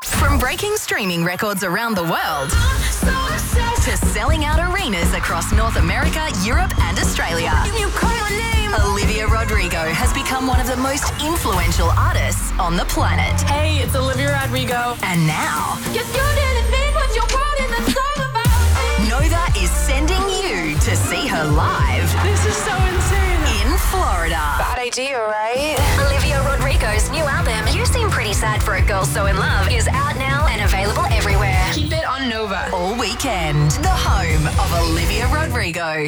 From breaking streaming records around the world to selling out arenas across North America, Europe and Australia, Olivia Rodrigo has become one of the most influential artists on the planet. Hey, it's Olivia Rodrigo. And now, Yes, you didn't mean what you wrote in the song about me. Nova is sending you to see her live This is so insane. in Florida. Bad idea, right? Olivia Rodrigo's new album, You Seem Pretty Sad for a Girl So In Love, is out now and available everywhere. Keep it on Nova. All weekend, the home of Olivia Rodrigo.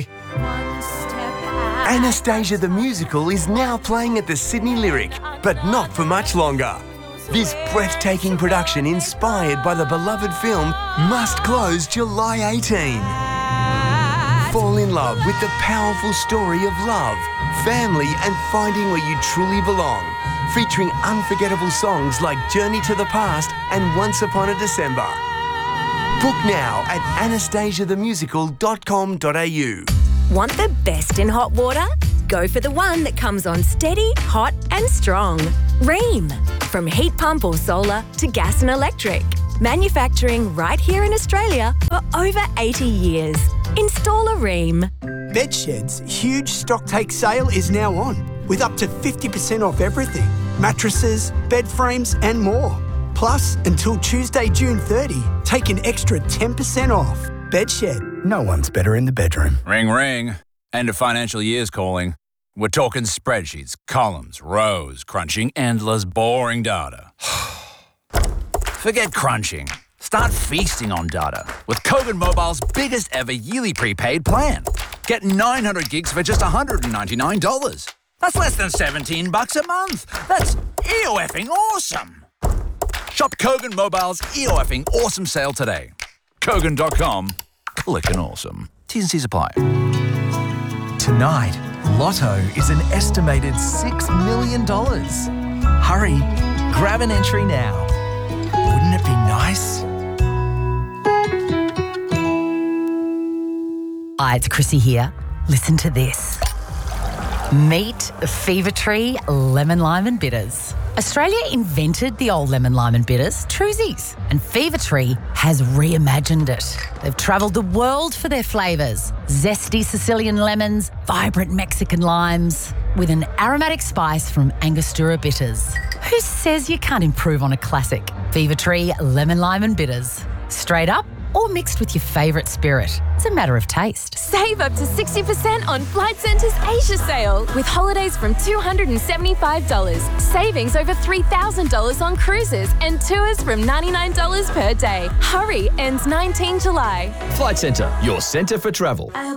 Anastasia the Musical is now playing at the Sydney Lyric, but not for much longer. This breathtaking production, inspired by the beloved film, must close July 18. Fall in love with the powerful story of love, family and finding where you truly belong. Featuring unforgettable songs like Journey to the Past and Once Upon a December. Book now at anastasiathemusical.com.au. Want the best in hot water? Go for the one that comes on steady, hot and strong. Rheem. From heat pump or solar to gas and electric. Manufacturing right here in Australia for over 80 years. Install a Rheem. Bedshed's huge stock take sale is now on, with up to 50% off everything. Mattresses, bed frames and more. Plus, until Tuesday, June 30, take an extra 10% off. Bedshed. No one's better in the bedroom. Ring, ring. End of financial year's calling. We're talking spreadsheets, columns, rows, crunching endless, boring data. Forget crunching. Start feasting on data with Kogan Mobile's biggest ever yearly prepaid plan. Get 900 gigs for just $199. That's less than $17 a month. That's EOFing awesome. Shop Kogan Mobile's EOFing awesome sale today. Kogan.com. Clickin' awesome. T's and C's apply. Tonight, Lotto is an estimated $6 million. Hurry, grab an entry now. Wouldn't it be nice? Hi, it's Chrissy here. Listen to this. Meet Fever Tree Lemon Lime and Bitters. Australia invented the old lemon lime and bitters, Truzies, and Fever Tree has reimagined it. They've travelled the world for their flavours. Zesty Sicilian lemons, vibrant Mexican limes, with an aromatic spice from Angostura bitters. Who says you can't improve on a classic? Fever Tree Lemon Lime and Bitters. Straight up or mixed with your favourite spirit. It's a matter of taste. Save up to 60% on Flight Centre's Asia sale with holidays from $275. Savings over $3,000 on cruises and tours from $99 per day. Hurry, ends 19 July. Flight Centre, your centre for travel.